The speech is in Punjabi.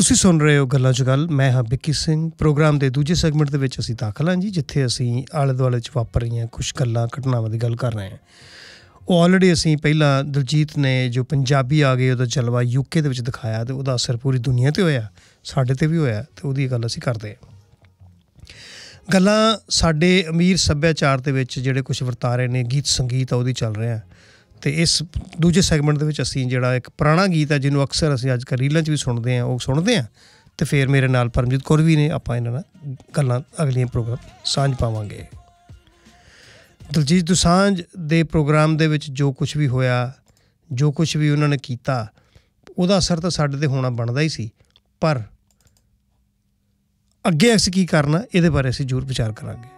ਤੁਸੀਂ ਸੁਣ ਰਹੇ ਹੋ ਗੱਲਾਂ 'ਚ ਗੱਲ। ਮੈਂ ਹਾਂ ਵਿੱਕੀ ਸਿੰਘ। ਪ੍ਰੋਗਰਾਮ ਦੇ ਦੂਜੇ ਸੈਗਮੈਂਟ ਦੇ ਵਿੱਚ ਅਸੀਂ ਦਾਖਲ ਹਾਂ ਜੀ, ਜਿੱਥੇ ਅਸੀਂ ਆਲੇ ਦੁਆਲੇ 'ਚ ਵਾਪਰ ਰਹੀਆਂ ਕੁਛ ਗੱਲਾਂ ਘਟਨਾਵਾਂ ਦੀ ਗੱਲ ਕਰ ਰਹੇ ਹਾਂ। ਉਹ ਆਲਰੇਡੀ ਅਸੀਂ ਪਹਿਲਾਂ ਦਿਲਜੀਤ ਨੇ ਜੋ ਪੰਜਾਬੀ ਆ ਗਏ ਉਹਦਾ ਜਲਵਾ UK ਦੇ ਵਿੱਚ ਦਿਖਾਇਆ ਅਤੇ ਉਹਦਾ ਅਸਰ ਪੂਰੀ ਦੁਨੀਆ 'ਤੇ ਹੋਇਆ, ਸਾਡੇ 'ਤੇ ਵੀ ਹੋਇਆ, ਅਤੇ ਉਹਦੀ ਗੱਲ ਅਸੀਂ ਕਰਦੇ ਹਾਂ। ਗੱਲਾਂ ਸਾਡੇ ਅਮੀਰ ਸੱਭਿਆਚਾਰ ਦੇ ਵਿੱਚ ਜਿਹੜੇ ਕੁਛ ਵਰਤਾਰੇ ਨੇ, ਗੀਤ ਸੰਗੀਤ ਆ ਉਹਦੀ ਚੱਲ ਰਿਹਾ। ਅਤੇ ਇਸ ਦੂਜੇ ਸੈਗਮੈਂਟ ਦੇ ਵਿੱਚ ਅਸੀਂ ਜਿਹੜਾ ਇੱਕ ਪੁਰਾਣਾ ਗੀਤ ਹੈ ਜਿਹਨੂੰ ਅਕਸਰ ਅਸੀਂ ਅੱਜ ਕੱਲ੍ਹ ਰੀਲਾਂ 'ਚ ਵੀ ਸੁਣਦੇ ਹਾਂ, ਉਹ ਸੁਣਦੇ ਹਾਂ। ਅਤੇ ਫਿਰ ਮੇਰੇ ਨਾਲ ਪਰਮਜੀਤ ਕੌਰ ਵੀ ਨੇ, ਆਪਾਂ ਇਹਨਾਂ ਨਾਲ ਗੱਲਾਂ ਅਗਲੀਆਂ ਪ੍ਰੋਗਰਾਮ ਸਾਂਝ ਪਾਵਾਂਗੇ। ਦਿਲਜੀਤ ਦੋਸਾਂਝ ਦੇ ਪ੍ਰੋਗਰਾਮ ਦੇ ਵਿੱਚ ਜੋ ਕੁਛ ਵੀ ਹੋਇਆ, ਜੋ ਕੁਛ ਵੀ ਉਹਨਾਂ ਨੇ ਕੀਤਾ, ਉਹਦਾ ਅਸਰ ਤਾਂ ਸਾਡੇ 'ਤੇ ਹੋਣਾ ਬਣਦਾ ਹੀ ਸੀ, ਪਰ ਅੱਗੇ ਅਸੀਂ ਕੀ ਕਰਨਾ ਇਹਦੇ ਬਾਰੇ ਅਸੀਂ ਜ਼ਰੂਰ ਵਿਚਾਰ ਕਰਾਂਗੇ।